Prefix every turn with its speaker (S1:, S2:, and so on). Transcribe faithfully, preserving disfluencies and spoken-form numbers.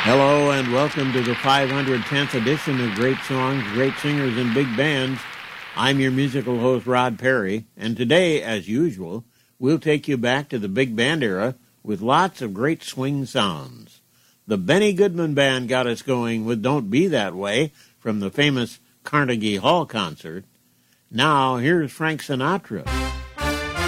S1: Hello and welcome to the five hundred tenth edition of Great Songs, Great Singers, and Big Bands. I'm your musical host, Rod Perry, and today, as usual, we'll take you back to the big band era with lots of great swing sounds. The Benny Goodman Band got us going with Don't Be That Way from the famous Carnegie Hall concert. Now, here's Frank Sinatra.